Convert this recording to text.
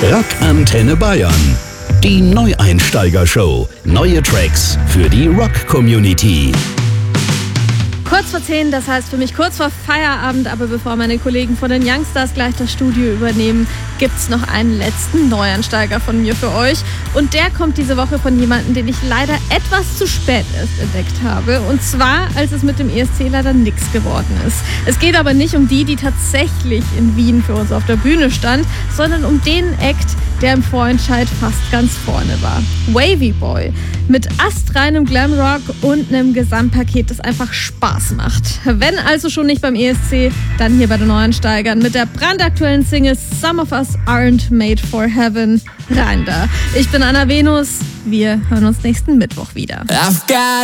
Rock Antenne Bayern. Die Neueinsteiger-Show. Neue Tracks für die Rock-Community. Kurz vor 10, das heißt für mich kurz vor Feierabend, aber bevor meine Kollegen von den Youngstars gleich das Studio übernehmen, gibt's noch einen letzten Neueinsteiger von mir für euch. Und der kommt diese Woche von jemandem, den ich leider etwas zu spät erst entdeckt habe. Und zwar, als es mit dem ESC leider nichts geworden ist. Es geht aber nicht um die tatsächlich in Wien für uns auf der Bühne stand, sondern um den Act, der im Vorentscheid fast ganz vorne war. Wavy Boy. Mit astreinem Glamrock und einem Gesamtpaket, das einfach Spaß macht. Wenn also schon nicht beim ESC, dann hier bei den Neueinsteigern mit der brandaktuellen Single Some of Us Aren't Made for Heaven. Rein da. Ich bin Anna Venus. Wir hören uns nächsten Mittwoch wieder. I've got